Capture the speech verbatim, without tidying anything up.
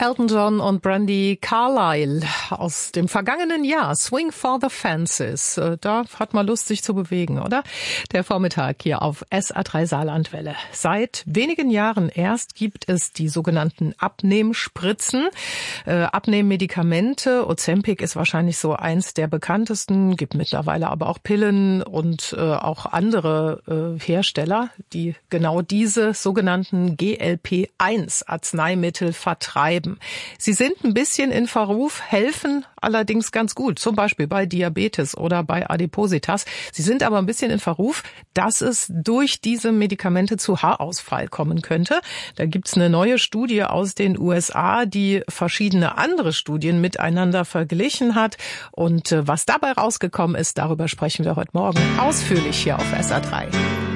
Elton John und Brandi Carlile aus dem vergangenen Jahr. Swing for the Fences. Da hat man Lust, sich zu bewegen, oder? Der Vormittag hier auf S A drei Saarlandwelle. Seit wenigen Jahren erst gibt es die sogenannten Abnehmspritzen, äh, Abnehmmedikamente. Ozempic ist wahrscheinlich so eins der bekanntesten. Gibt mittlerweile aber auch Pillen und äh, auch andere äh, Hersteller, die genau diese sogenannten G L P eins Arzneimittel vertreiben. Sie sind ein bisschen in Verruf, helfen allerdings ganz gut, zum Beispiel bei Diabetes oder bei Adipositas. Sie sind aber ein bisschen in Verruf, dass es durch diese Medikamente zu Haarausfall kommen könnte. Da gibt's eine neue Studie aus den U S A, die verschiedene andere Studien miteinander verglichen hat. Und was dabei rausgekommen ist, darüber sprechen wir heute Morgen ausführlich hier auf S A drei.